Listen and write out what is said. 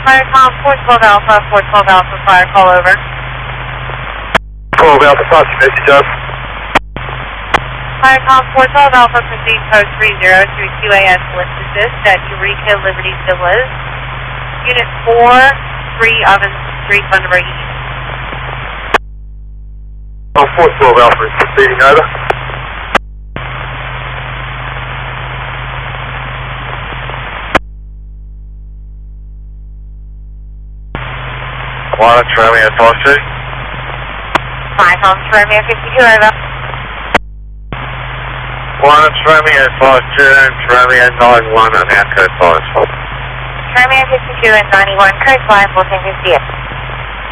Firecom 412 Alpha, 412 Alpha, fire call over. 12 Alpha, pass your message up. Firecom 412 Alpha, proceed code 30 through QAS lift assist at Eureka Liberty Villas. Unit 4, 3 Ovens Street, Bundaberg East. 412 Alpha is proceeding over. One, Romeo 52. Firecom Romeo 52 over. One, Romeo 52, Romeo 91 on our code 54. Romeo 52 and 91, code 5, 1458.